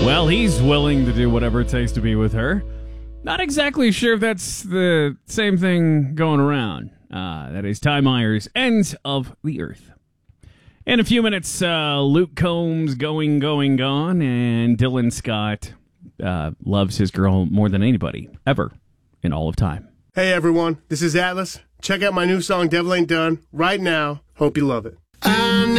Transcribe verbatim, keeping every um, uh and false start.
Well, he's willing to do whatever it takes to be with her. Not exactly sure if that's the same thing going around. Uh, that is Ty Myers, Ends of the Earth. In a few minutes, uh, Luke Combs going, going, gone, and Dylan Scott uh, loves his girl more than anybody ever in all of time. Hey everyone, this is Atlas. Check out my new song, Devil Ain't Done, right now. Hope you love it.